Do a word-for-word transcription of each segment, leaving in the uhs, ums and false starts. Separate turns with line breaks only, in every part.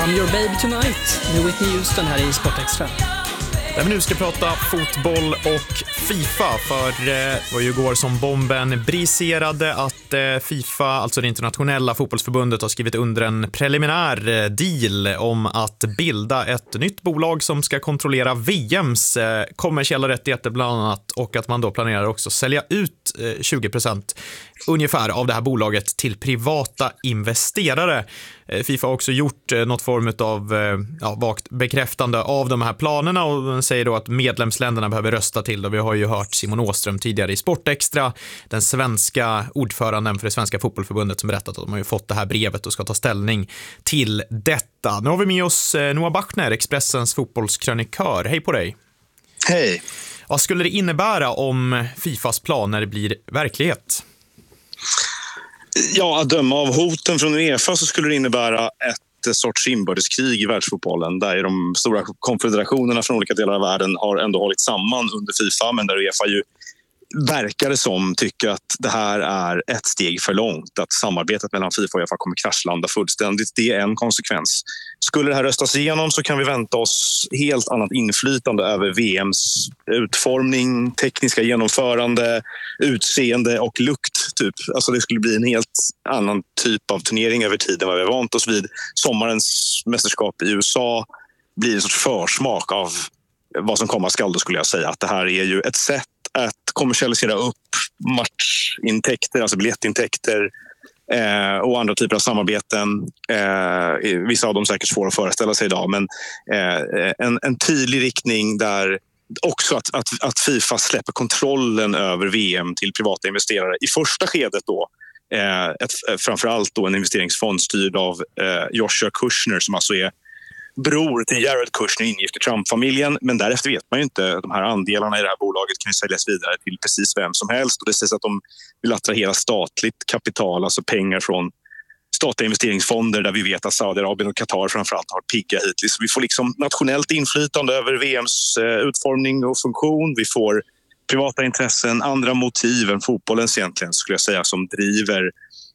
I'm Your Baby Tonight med Whitney Houston här i Sportextra.
Där vi nu ska prata fotboll och FIFA, för det var ju igår som bomben briserade att FIFA, alltså det internationella fotbollsförbundet, har skrivit under en preliminär deal om att bilda ett nytt bolag som ska kontrollera V M:s kommersiella rättigheter bland annat, och att man då planerar också sälja ut tjugo procent ungefär av det här bolaget till privata investerare. FIFA har också gjort något form av ja, vagt bekräftande av de här planerna och säger då att medlemsländerna behöver rösta till det. Vi har ju hört Simon Åström tidigare i Sportextra, den svenska ordföranden för det svenska fotbollförbundet, som berättat att de har ju fått det här brevet och ska ta ställning till detta. Nu har vi med oss Noah Bachner, Expressens fotbollskrönikör. Hej på dig.
Hej.
Vad skulle det innebära om FIFAs planer blir verklighet?
Ja, att döma av hoten från UEFA så skulle det innebära ett sorts inbördeskrig i världsfotbollen, där de stora konfederationerna från olika delar av världen har ändå hållit samman under FIFA, men där UEFA ju verkar det som tycker att det här är ett steg för långt, att samarbetet mellan FIFA och UEFA kommer kraschlanda fullständigt. Det är en konsekvens. Skulle det här röstas igenom så kan vi vänta oss helt annat inflytande över V M:s utformning, tekniska genomförande, utseende och lukt. Typ. Alltså det skulle bli en helt annan typ av turnering över tid än vad vi har vant oss vid. Sommarens mästerskap i U S A blir en sorts försmak av vad som komma skall, då skulle jag säga. Att det här är ju ett sätt att kommersialisera upp matchintäkter, alltså biljettintäkter eh, och andra typer av samarbeten. Eh, vissa av dem säkert svåra att föreställa sig idag, men eh, en, en tydlig riktning där också att, att, att FIFA släpper kontrollen över V M till privata investerare. I första skedet då, eh, ett, framförallt då en investeringsfond styrd av eh, Joshua Kushner, som alltså är bror till Jared Kushner, ingift i Trump-familjen, men därefter vet man ju inte. De här andelarna i det här bolaget kan ju säljas vidare till precis vem som helst, och det sägs att de vill attrahera statligt kapital, alltså pengar från statliga investeringsfonder, där vi vet att Saudiarabien och Qatar framförallt har pigga hittills. Vi får liksom nationellt inflytande över V M:s utformning och funktion. Vi får privata intressen, andra motiv än fotbollens egentligen, skulle jag säga, som driver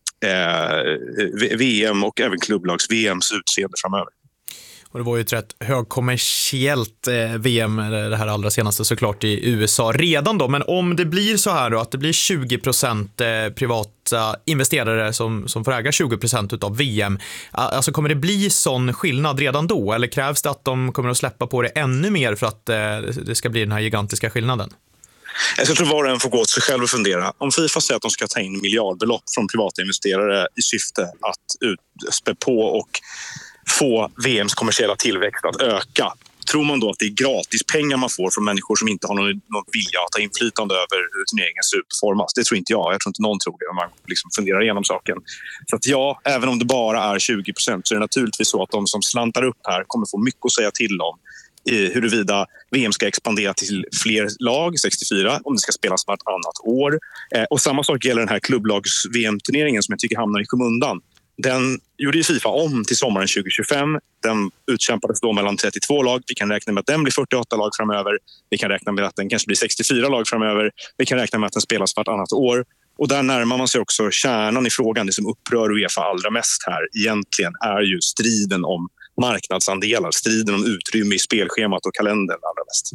eh, V M och även klubblags-V M:s utseende framöver.
Och det var ju ett rätt högkommersiellt eh, V M, det här allra senaste såklart i U S A redan då. Men om det blir så här då, att det blir tjugo procent eh, privata investerare som, som får äga tjugo procent utav V M, alltså kommer det bli sån skillnad redan då? Eller krävs det att de kommer att släppa på det ännu mer för att eh, det ska bli den här gigantiska skillnaden?
Jag tror var och en får gå åt sig själv och fundera. Om FIFA säger att de ska ta in miljardbelopp från privata investerare i syfte att ut, spä på och få V M:s kommersiella tillväxt att öka, tror man då att det är gratis pengar man får från människor som inte har någon, någon vilja att ta inflytande över hur turneringen ser ut och formas? Det tror inte jag. Jag tror inte någon tror det om man liksom funderar igenom saken. Så att ja, även om det bara är tjugo procent så är det naturligtvis så att de som slantar upp här kommer få mycket att säga till om i huruvida V M ska expandera till fler lag, sextiofyra, om det ska spelas vartannat år. Eh, och samma sak gäller den här klubblags-V M-turneringen som jag tycker hamnar i skymundan. Den gjorde ju FIFA om till sommaren tjugo tjugofem. Den utkämpades då mellan trettiotvå lag. Vi kan räkna med att den blir fyrtioåtta lag framöver. Vi kan räkna med att den kanske blir sextiofyra lag framöver. Vi kan räkna med att den spelas vartannat år. Och där närmar man sig också kärnan i frågan. Det som upprör UEFA allra mest här egentligen är ju striden om marknadsandelar. Striden om utrymme i spelschemat och kalendern allra mest.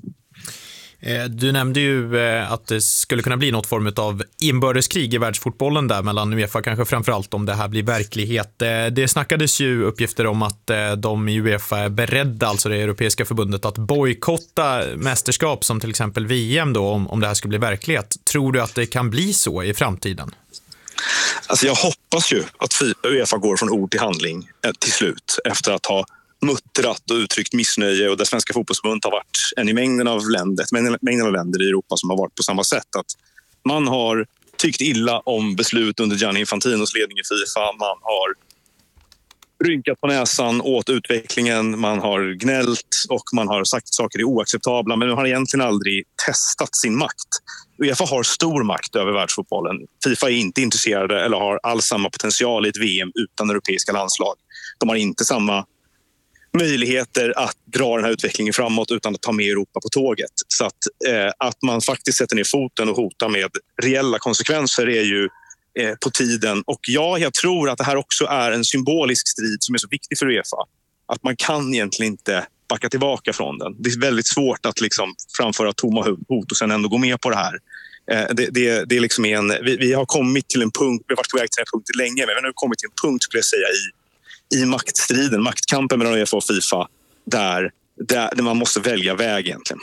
Du nämnde ju att det skulle kunna bli något form av inbördeskrig i världsfotbollen där mellan UEFA, kanske framförallt om det här blir verklighet. Det snackades ju uppgifter om att de i UEFA är beredda, alltså det europeiska förbundet, att bojkotta mästerskap som till exempel V M då, om, om det här skulle bli verklighet. Tror du att det kan bli så i framtiden?
Alltså jag hoppas ju att UEFA går från ord till handling till slut efter att ha muttrat och uttryckt missnöje, och där svenska fotbollsförbundet har varit en i mängden av länder, mängden av länder i Europa som har varit på samma sätt. Att man har tyckt illa om beslut under Gianni Infantinos ledning i FIFA. Man har rynkat på näsan åt utvecklingen, man har gnällt och man har sagt att saker är oacceptabla, men man har egentligen aldrig testat sin makt. UEFA har stor makt över världsfotbollen. FIFA är inte intresserade eller har all samma potential i ett V M utan europeiska landslag. De har inte samma möjligheter att dra den här utvecklingen framåt utan att ta med Europa på tåget. Så att, eh, att man faktiskt sätter ner foten och hotar med reella konsekvenser är ju eh, på tiden. Och ja, jag tror att det här också är en symbolisk strid som är så viktig för UEFA. att man kan egentligen inte backa tillbaka från den. Det är väldigt svårt att liksom framföra tomma hot och sen ändå gå med på det här. Det, det, det är liksom en, vi, vi har kommit till en punkt, vi har varit på väg till en punkt länge, men vi har nu kommit till en punkt, skulle jag säga, i, i maktstriden, maktkampen mellan UEFA och FIFA, där, där, där man måste välja väg egentligen.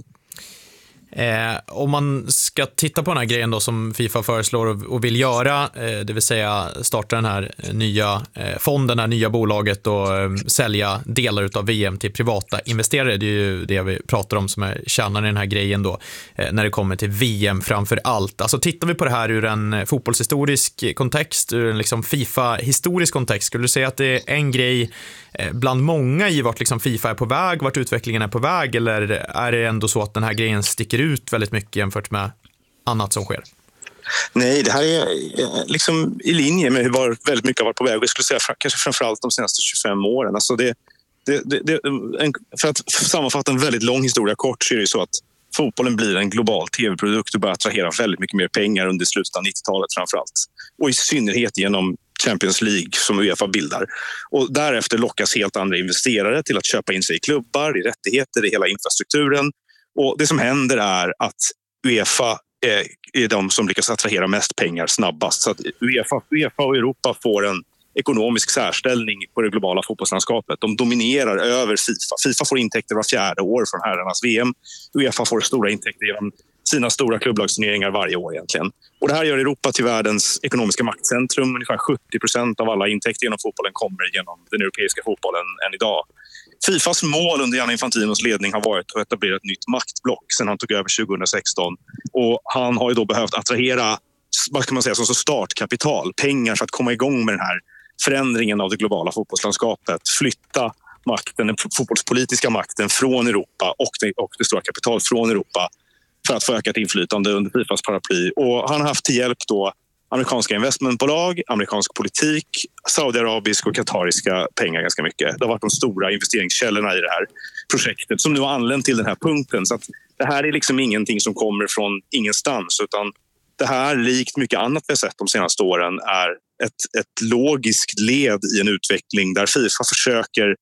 Eh, om man ska titta på den här grejen då som FIFA föreslår och, och vill göra, eh, det vill säga starta den här nya eh, fonden, det här nya bolaget och eh, sälja delar utav V M till privata investerare. Det är ju det vi pratar om som är kärnan i den här grejen då, eh, när det kommer till V M framför allt. Alltså tittar vi på det här ur en fotbollshistorisk kontext, ur en liksom FIFA-historisk kontext, skulle du säga att det är en grej bland många i vart liksom FIFA är på väg, vart utvecklingen är på väg, eller är det ändå så att den här grejen sticker ut väldigt mycket jämfört med annat som sker?
Nej, det här är liksom i linje med hur väldigt mycket har varit på väg. Jag skulle säga kanske framförallt de senaste tjugofem åren. Alltså det, det, det, det, en, för att sammanfatta en väldigt lång historia kort, så är det så att fotbollen blir en global tv-produkt och börjar attrahera väldigt mycket mer pengar under slutet av nittiotalet framförallt. Och i synnerhet genom Champions League som UEFA bildar. Och därefter lockas helt andra investerare till att köpa in sig i klubbar, i rättigheter, i hela infrastrukturen. Och det som händer är att UEFA är de som lyckas attrahera mest pengar snabbast. Så att UEFA, UEFA och Europa får en ekonomisk särställning på det globala fotbollslandskapet. De dominerar över FIFA. FIFA får intäkter var fjärde år från herrarnas V M. UEFA får stora intäkter genom sina stora klubblagsturneringar varje år egentligen. Och det här gör Europa till världens ekonomiska maktcentrum. Ungefär sjuttio procent av alla intäkter genom fotbollen kommer genom den europeiska fotbollen än idag. Fifas mål under Gianni Infantinos ledning har varit att etablera ett nytt maktblock sedan han tog över tjugohundrasexton. Och han har ju då behövt attrahera, vad kan man säga, som så startkapital, pengar för att komma igång med den här förändringen av det globala fotbollslandskapet. Flytta makten, den fotbollspolitiska makten från Europa och det, och det stora kapital från Europa för att få ökat inflytande under Fifas paraply. Och han har haft till hjälp då amerikanska investmentbolag, amerikansk politik, saudiarabisk och katariska pengar ganska mycket. Det har varit de stora investeringskällorna i det här projektet som nu har anlänt till den här punkten. Så att det här är liksom ingenting som kommer från ingenstans, utan det här, likt mycket annat vi har sett de senaste åren, är ett, ett logiskt led i en utveckling där FIFA försöker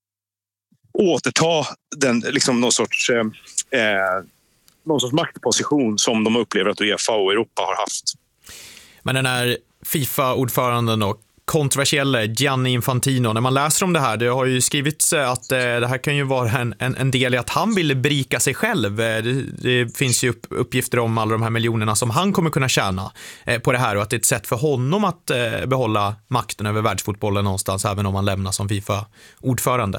återta den, liksom någon sorts eh, någon sorts maktposition som de upplever att UEFA och Europa har haft.
Men den här FIFA-ordföranden och kontroversiella Gianni Infantino, när man läser om det här, det har ju skrivits att eh, det här kan ju vara en, en, en del i att han vill berika sig själv. Det, det finns ju upp, uppgifter om alla de här miljonerna som han kommer kunna tjäna eh, på det här, och att det är ett sätt för honom att eh, behålla makten över världsfotbollen någonstans, även om han lämnar som FIFA-ordförande.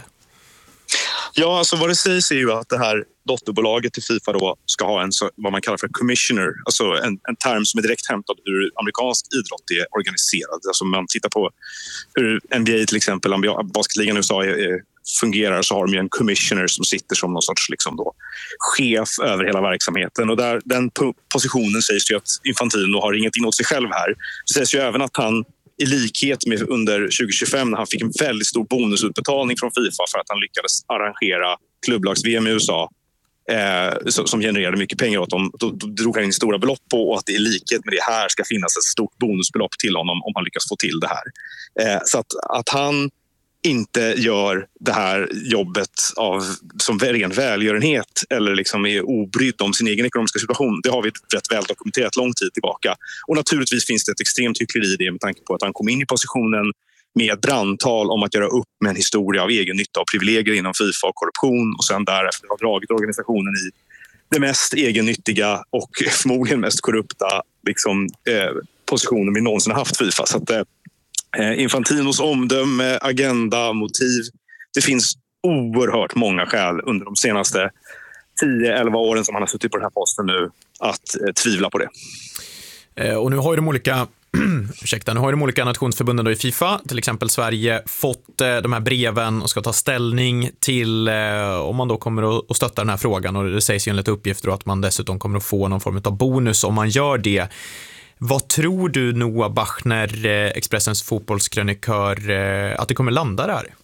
Ja, alltså vad det sägs är ju att det här dotterbolaget till FIFA då ska ha en, vad man kallar för commissioner, alltså en, en term som är direkt hämtad hur amerikansk idrott är organiserad. Alltså man tittar på hur N B A till exempel, basketligan i U S A är, är, fungerar, så har de ju en commissioner som sitter som någon sorts liksom då, chef över hela verksamheten. Och där, den positionen sägs ju att Infantino har ingenting åt sig själv här. Det sägs ju även att han, i likhet med under tjugo tjugofem när han fick en väldigt stor bonusutbetalning från FIFA för att han lyckades arrangera klubblags-V M i U S A eh, som genererade mycket pengar åt dem, då, då drog han in stora belopp på, och att det i likhet med det här ska finnas ett stort bonusbelopp till honom om han lyckas få till det här. Eh, så att, att han inte gör det här jobbet av, som ren välgörenhet eller liksom är obrydd om sin egen ekonomiska situation, det har vi rätt väl dokumenterat lång tid tillbaka. Och naturligtvis finns det ett extremt hyckleri i det med tanke på att han kom in i positionen med ett brandtal om att göra upp med en historia av egen nytta och privilegier inom FIFA och korruption, och sen därefter har dragit organisationen i det mest egennyttiga och förmodligen mest korrupta liksom, eh, positionen vi någonsin har haft FIFA. Så att eh, Infantinos omdöme, agenda, motiv. Det finns oerhört många skäl under de senaste tio elva åren som han har suttit på den här posten nu att eh, tvivla på det.
Eh, och nu har ju de olika ursäkta, nu har ju de olika nationsförbunden då i FIFA, till exempel Sverige, fått eh, de här breven och ska ta ställning till eh, om man då kommer att, att stötta den här frågan, och det sägs ju enligt uppgifter att man dessutom kommer att få någon form av bonus om man gör det. Vad tror du, Noah Bachner, Expressens fotbollskrönikör, att det kommer landa där?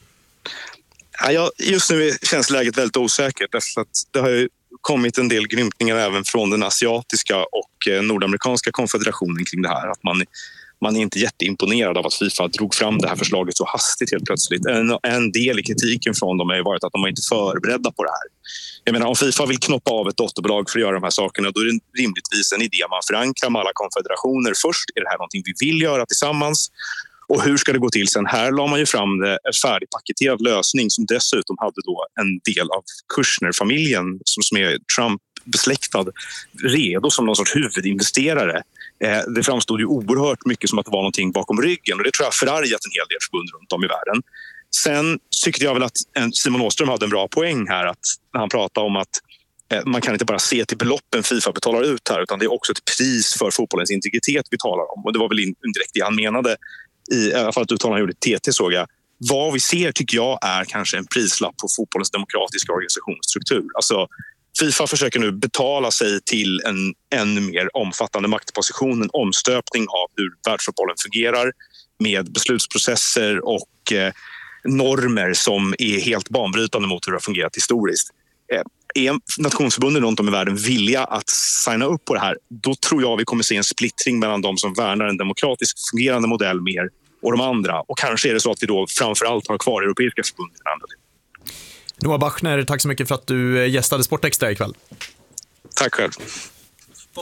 Ja, just nu känns läget väldigt osäkert, eftersom att det har ju kommit en del grymtningar även från den asiatiska och nordamerikanska konfederationen kring det här. Att man, man är inte jätteimponerad av att FIFA drog fram det här förslaget så hastigt helt plötsligt. En, en del i kritiken från dem har ju varit att de var inte förberedda på det här. Jag menar, om FIFA vill knoppa av ett dotterbolag för att göra de här sakerna, då är det rimligtvis en idé man förankrar med alla konfederationer först. Är det här någonting vi vill göra tillsammans? Och hur ska det gå till sen? Här la man ju fram det, en färdigpaketerad lösning som dessutom hade då en del av Kushner-familjen som, som är Trump-besläktad redo som någon sorts huvudinvesterare. Eh, det framstod ju oerhört mycket som att det var någonting bakom ryggen, och det tror jag förargat en hel del förbund runt om i världen. Sen tyckte jag väl att Simon Åström hade en bra poäng här, att när han pratade om att eh, man kan inte bara se till beloppen FIFA betalar ut här, utan det är också ett pris för fotbollens integritet vi talar om. Och det var väl indirekt det han menade. I alla fall ett uttalande han gjorde i T T, såg jag. Vad vi ser tycker jag är kanske en prislapp på fotbollens demokratiska organisationsstruktur. Alltså FIFA försöker nu betala sig till en ännu mer omfattande maktposition, en omstöpning av hur världsfotbollen fungerar med beslutsprocesser och eh, normer som är helt banbrytande mot hur det har fungerat historiskt. Eh, är nationsförbunden runt om i världen villiga att signa upp på det här, då tror jag vi kommer se en splittring mellan de som värnar en demokratisk fungerande modell mer och de andra. Och kanske är det så att vi då framförallt har kvar europeiska förbund i den andra delen.
Noah Bachner, tack så mycket för att du gästade Sportextra ikväll.
Tack själv.